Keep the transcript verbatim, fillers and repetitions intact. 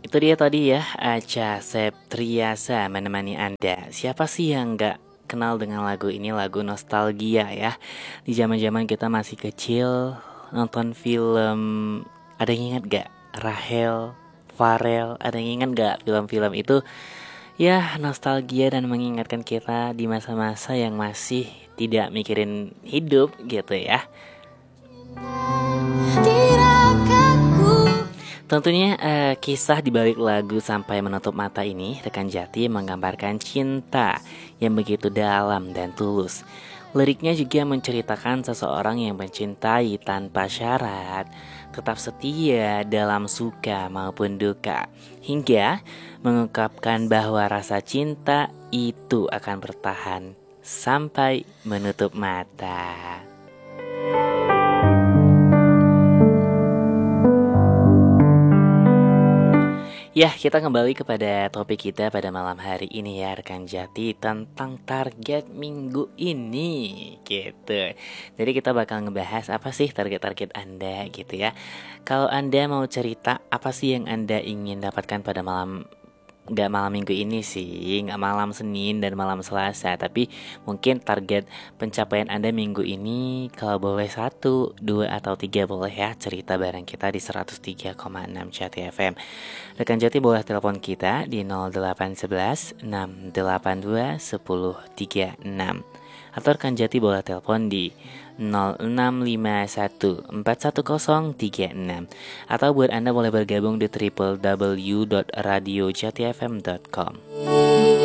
Itu dia tadi ya, Acha Septriasa menemani Anda. Siapa sih yang gak kenal dengan lagu ini, lagu nostalgia ya. Di zaman-zaman kita masih kecil, nonton film, ada yang ingat gak? Rahel, Farel, ada yang ingat gak film-film itu? Ya, nostalgia dan mengingatkan kita di masa-masa yang masih tidak mikirin hidup gitu ya. Tentunya uh, kisah di balik lagu Sampai Menutup Mata ini, Rekan Jati menggambarkan cinta yang begitu dalam dan tulus. Liriknya juga menceritakan seseorang yang mencintai tanpa syarat, tetap setia dalam suka maupun duka, hingga mengungkapkan bahwa rasa cinta itu akan bertahan sampai menutup mata. Ya, kita kembali kepada topik kita pada malam hari ini ya rekan Jati, tentang target minggu ini gitu. Jadi kita bakal ngebahas apa sih target-target Anda gitu ya. Kalau Anda mau cerita apa sih yang Anda ingin dapatkan pada malam, gak malam minggu ini sih, gak malam Senin dan malam Selasa, tapi mungkin target pencapaian Anda minggu ini. Kalau boleh satu, dua, atau tiga boleh ya, cerita bareng kita di seratus tiga koma enam Jati F M. Rekan Jati boleh telepon kita di nol delapan satu satu enam delapan dua satu nol tiga enam, atau rekan Jati boleh telepon di nol enam lima satu empat satu nol tiga enam, atau buat Anda boleh bergabung di w w w dot radio jati f m dot com.